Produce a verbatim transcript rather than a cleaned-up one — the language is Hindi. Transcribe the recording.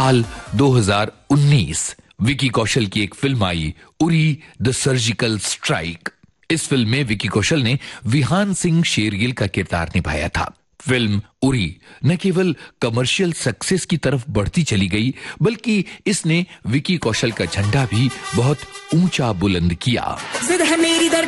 साल दो हज़ार उन्नीस विकी कौशल की एक film I, Uri the surgical strike. इस फिल्म में विकी कौशल ने विहान सिंह शेरगिल का किरदार निभाया था। फिल्म उरी न केवल कमर्शियल सक्सेस की तरफ बढ़ती चली गई, बल्कि इसने विकी कौशल का झंडा भी बहुत ऊंचा बुलंद किया।